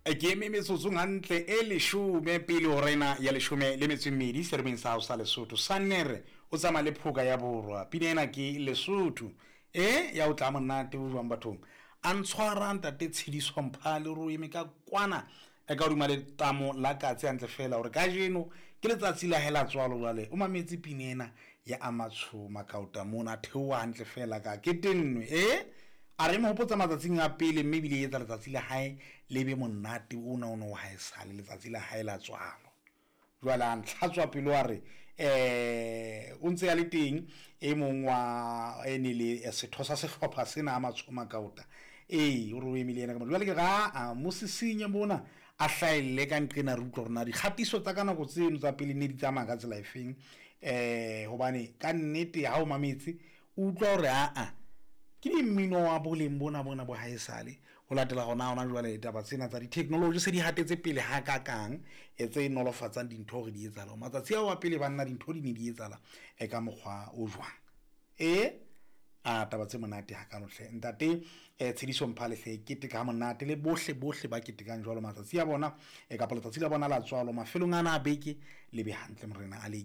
ke eme metsotsong hantle e leshome pele ho rena ya leshome le metso e mmedi serebeng sa hao sa Lesotho. Sanere o tsamaya le phoka ya borwa, pina ena ke Lesotho ya o tla monate o jwang bathong a ntshwara ntate Tshidiso Mphale ro eme ka kwana e ka duma le tamo la katse antle fela hore ka jeno ke letsatsi la hela tswalo jwale o mametse pina ena ya Amatsho Makauta mona theowa hantle fela ka ketenwe a re mo hopotsa matsatsing a pele mme bile etsa letsatsi la hae le be monate ona o hae sale letsatsi la hae la tswalo jwala ntlhatswa pelo a re o ntse ya le teng e mong wa ene le sethosa sehlopha sena Amatsho Makauta o re o emile ena ka jwale ke ga mo sisinya bona a hlaile ka nqena re utlwa rona dikgatiso tsa kana go tseno tsa pele ne di tsamaya ka tsela efeng hobane ka nnete ha o mametse utlwa hore ke di mmino wa boleng bona bo haesale ho latela gona ona jwale taba tsena tsa di technology se di hatetse pele ha ka kang tse nolofatsang dintho re di etsala matsatsi a wa pele banna dintho di ne di etsala ka mokgwa o jwang taba tse monate ha ka nohle ntate Tshidiso Mphale hle ke ka monate le bohle ba ketekang jwalo matsatsi a bona ka letsatsi la bona la tswalo mafelong ana a beke le be hantle morena a le